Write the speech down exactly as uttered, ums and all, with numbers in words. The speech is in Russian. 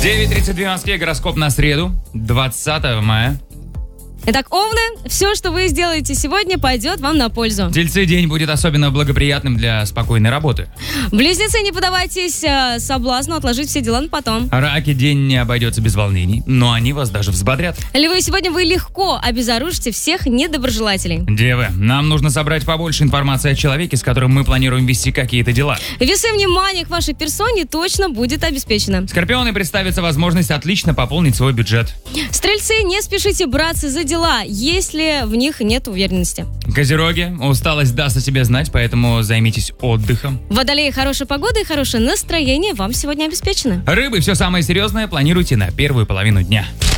девять тридцать две в Москве, гороскоп на среду, двадцатого мая. Итак, овны, все, что вы сделаете сегодня, пойдет вам на пользу. Тельцы, день будет особенно благоприятным для спокойной работы. Близнецы, не поддавайтесь э, соблазну отложить все дела на потом. Раки, день не обойдется без волнений, но они вас даже взбодрят. Львы, сегодня вы легко обезоружите всех недоброжелателей. Девы, нам нужно собрать побольше информации о человеке, с которым мы планируем вести какие-то дела. Весы, внимание к вашей персоне точно будет обеспечено. Скорпионы, представится возможность отлично пополнить свой бюджет. Стрельцы, не спешите браться за дела, если в них нет уверенности. Козероги, усталость даст о себе знать, поэтому займитесь отдыхом. Водолеи, хорошая погода и хорошее настроение вам сегодня обеспечено. Рыбы, все самое серьезное планируйте на первую половину дня.